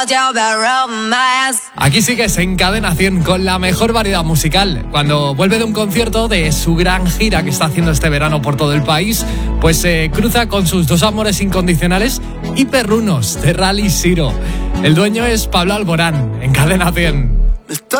Aquí sí que se encadena 100 con la mejor variedad musical. Cuando vuelve de un concierto de su gran gira que está haciendo este verano por todo el país, pues se cruza con sus dos amores incondicionales y perrunos de Rally Zero. El dueño es Pablo Alborán, en Cadena 100.